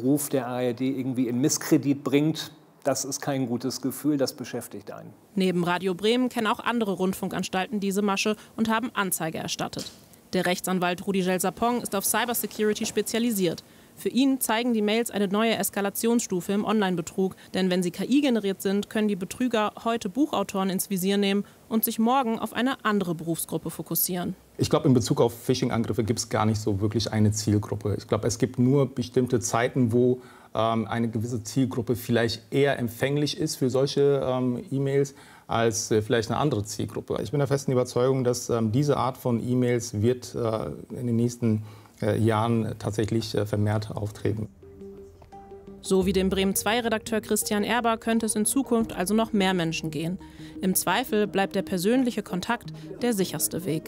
Ruf der ARD irgendwie in Misskredit bringt. Das ist kein gutes Gefühl, das beschäftigt einen. Neben Radio Bremen kennen auch andere Rundfunkanstalten diese Masche und haben Anzeige erstattet. Der Rechtsanwalt Rudi Gelsapong ist auf Cybersecurity spezialisiert. Für ihn zeigen die Mails eine neue Eskalationsstufe im Online-Betrug. Denn wenn sie KI-generiert sind, können die Betrüger heute Buchautoren ins Visier nehmen und sich morgen auf eine andere Berufsgruppe fokussieren. Ich glaube, in Bezug auf Phishing-Angriffe gibt es gar nicht so wirklich eine Zielgruppe. Ich glaube, es gibt nur bestimmte Zeiten, wo eine gewisse Zielgruppe vielleicht eher empfänglich ist für solche E-Mails als vielleicht eine andere Zielgruppe. Ich bin der festen Überzeugung, dass diese Art von E-Mails wird in den nächsten Jahren tatsächlich vermehrt auftreten. So wie dem Bremen 2-Redakteur Christian Erber könnte es in Zukunft also noch mehr Menschen gehen. Im Zweifel bleibt der persönliche Kontakt der sicherste Weg.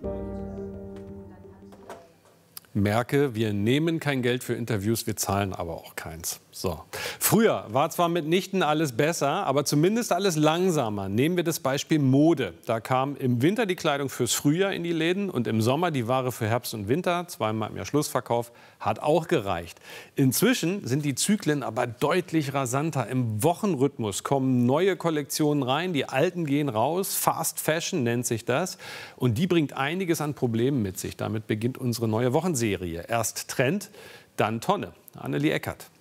Merke, wir nehmen kein Geld für Interviews, wir zahlen aber auch keins. So. Früher war zwar mitnichten alles besser, aber zumindest alles langsamer. Nehmen wir das Beispiel Mode. Da kam im Winter die Kleidung fürs Frühjahr in die Läden und im Sommer die Ware für Herbst und Winter. Zweimal im Jahr Schlussverkauf, hat auch gereicht. Inzwischen sind die Zyklen aber deutlich rasanter. Im Wochenrhythmus kommen neue Kollektionen rein, die alten gehen raus. Fast Fashion nennt sich das. Und die bringt einiges an Problemen mit sich. Damit beginnt unsere neue Wochenserie. Erst Trend, dann Tonne. Annelie Eckert.